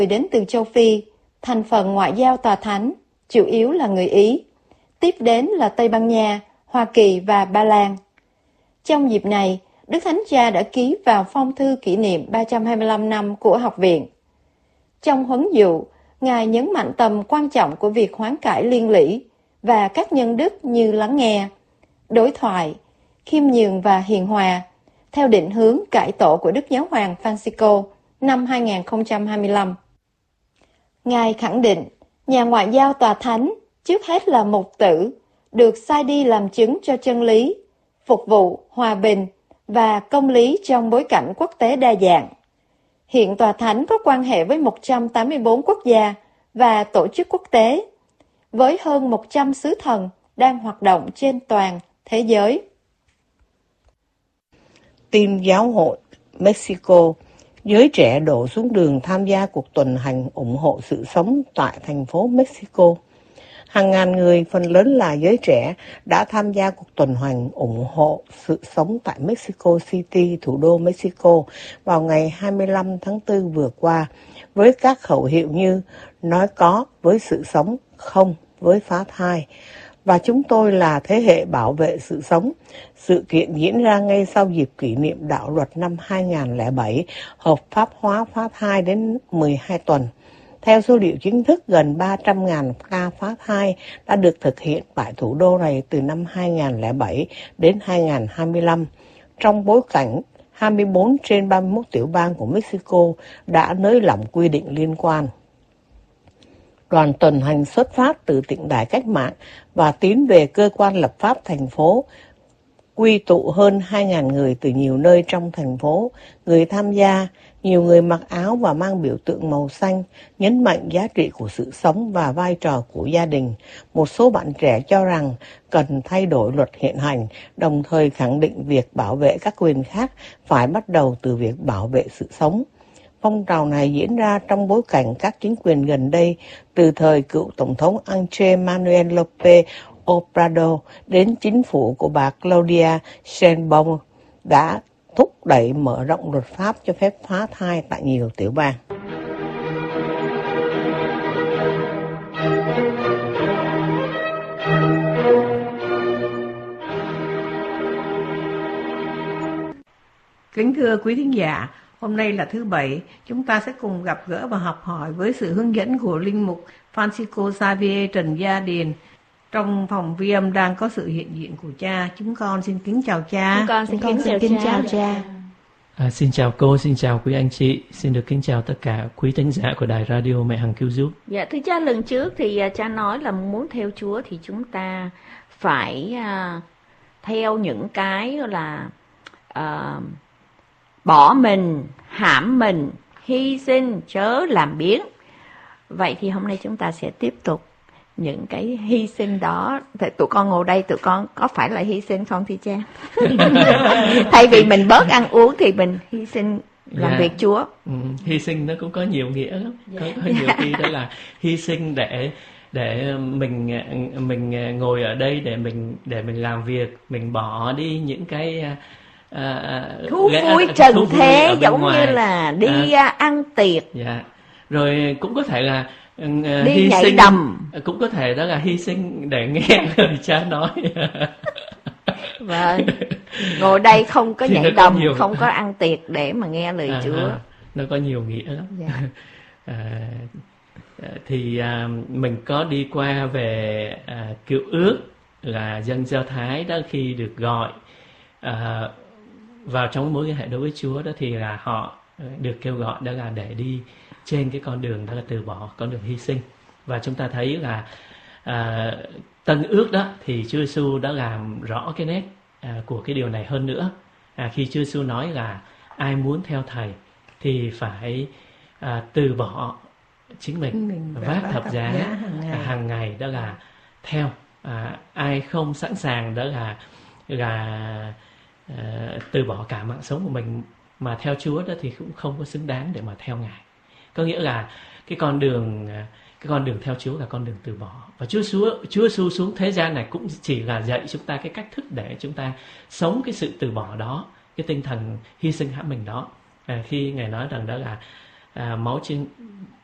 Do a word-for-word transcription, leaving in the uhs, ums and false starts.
người đến từ châu Phi, thành phần ngoại giao tòa thánh, chủ yếu là người Ý. Tiếp đến là Tây Ban Nha, Hoa Kỳ và Ba Lan. Trong dịp này, Đức Thánh Cha đã ký vào phong thư kỷ niệm ba trăm hai mươi lăm năm của học viện. Trong huấn dụ, Ngài nhấn mạnh tầm quan trọng của việc hoán cải liên lỉ và các nhân đức như lắng nghe, đối thoại, khiêm nhường và hiền hòa, theo định hướng cải tổ của Đức Giáo hoàng Francisco năm hai không hai lăm. Ngài khẳng định, nhà ngoại giao tòa thánh trước hết là mục tử, được sai đi làm chứng cho chân lý, phục vụ hòa bình và công lý trong bối cảnh quốc tế đa dạng. Hiện tòa thánh có quan hệ với một trăm tám mươi tư quốc gia và tổ chức quốc tế, với hơn một trăm sứ thần đang hoạt động trên toàn thế giới. Tin giáo hội Mexico, giới trẻ đổ xuống đường tham gia cuộc tuần hành ủng hộ sự sống tại thành phố Mexico. Hàng ngàn người, phần lớn là giới trẻ, đã tham gia cuộc tuần hành ủng hộ sự sống tại Mexico City, thủ đô Mexico, vào ngày hai mươi lăm tháng tư vừa qua, với các khẩu hiệu như nói có với sự sống, không với phá thai. Và chúng tôi là thế hệ bảo vệ sự sống. Sự kiện diễn ra ngay sau dịp kỷ niệm đạo luật năm hai không không bảy, hợp pháp hóa phá thai đến mười hai tuần. Theo số liệu chính thức, gần ba trăm nghìn ca phá thai đã được thực hiện tại thủ đô này từ năm hai không không bảy đến hai không hai lăm, trong bối cảnh hai mươi tư trên ba mươi mốt tiểu bang của Mexico đã nới lỏng quy định liên quan. Đoàn tuần hành xuất phát từ tượng đài cách mạng và tiến về cơ quan lập pháp thành phố, quy tụ hơn hai nghìn người từ nhiều nơi trong thành phố. Người tham gia, nhiều người mặc áo và mang biểu tượng màu xanh, nhấn mạnh giá trị của sự sống và vai trò của gia đình. Một số bạn trẻ cho rằng cần thay đổi luật hiện hành, đồng thời khẳng định việc bảo vệ các quyền khác phải bắt đầu từ việc bảo vệ sự sống. Phong trào này diễn ra trong bối cảnh các chính quyền gần đây, từ thời cựu Tổng thống Andrés Manuel López Obrador đến chính phủ của bà Claudia Sheinbaum, đã thúc đẩy mở rộng luật pháp cho phép phá thai tại nhiều tiểu bang. Kính thưa quý thính giả, hôm nay là thứ Bảy, chúng ta sẽ cùng gặp gỡ và học hỏi với sự hướng dẫn của Linh mục Francisco Xavier Trần Gia Điền. Trong phòng vi âm đang có sự hiện diện của cha. Chúng con xin kính chào cha. Chúng con xin, Chúng con kính, xin chào kính cha. chào cha. À, xin chào cô, xin chào quý anh chị, xin được kính chào tất cả quý thính giả của đài radio Mẹ Hằng Cứu Giúp. Dạ, thưa cha, lần trước thì cha nói là muốn theo Chúa thì chúng ta phải uh, theo những cái là uh, bỏ mình, hãm mình, hy sinh, chớ làm biếng. Vậy thì hôm nay chúng ta sẽ tiếp tục những cái hy sinh đó. Thì tụi con ngồi đây, tụi con có phải là hy sinh không thưa cha? Thay vì mình bớt ăn uống thì mình hy sinh làm yeah. việc Chúa. Ừ, hy sinh nó cũng có nhiều nghĩa lắm. Yeah. Có, có nhiều khi đó là hy sinh để để mình mình ngồi ở đây để mình để mình làm việc, mình bỏ đi những cái À, thú vui trần thế, giống ngoài. Như là đi à, ăn tiệc, dạ. Rồi cũng có thể là uh, đi hy nhảy sinh, đầm, cũng có thể đó là hy sinh để nghe lời cha nói. Vâng, ngồi đây không có nhảy đầm, nhiều... không có ăn tiệc để mà nghe lời à, Chúa. Nó có nhiều nghĩa lắm. Dạ. à, thì à, mình có đi qua về à, Cựu Ước, là dân Do Thái đó khi được gọi à, vào trong mối quan hệ đối với Chúa đó, thì là họ được kêu gọi đó là để đi trên cái con đường đó là từ bỏ, con đường hy sinh. Và chúng ta thấy là à, Tân Ước đó thì Chúa Giêsu đã làm rõ cái nét à, của cái điều này hơn nữa. À, khi Chúa Giêsu nói là ai muốn theo Thầy thì phải à, từ bỏ chính mình, mình vác thập giá hàng ngày. À, hàng ngày đó là theo. À, ai không sẵn sàng đó là là Uh, từ bỏ cả mạng sống của mình mà theo Chúa đó thì cũng không có xứng đáng để mà theo Ngài. Có nghĩa là cái con đường cái con đường theo Chúa là con đường từ bỏ. Và Chúa Chúa Chúa Giêsu xuống thế gian này cũng chỉ là dạy chúng ta cái cách thức để chúng ta sống cái sự từ bỏ đó, cái tinh thần hy sinh hãm mình đó. À, khi Ngài nói rằng đó là à, máu trên